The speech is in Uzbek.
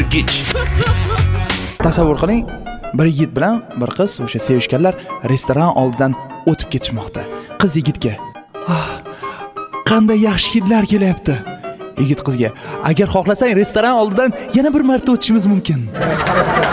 Tirgich. Tasavvur qiling, bir yigit bilan bir qiz o'sha sevishganlar restoran oldidan o'tib ketishmoqda. Qiz yigitga: "Qanday yaxshi hidlar kelyapti." Yigit qizga: "Agar xohlasang restoran oldidan yana bir marta o'tishimiz mumkin."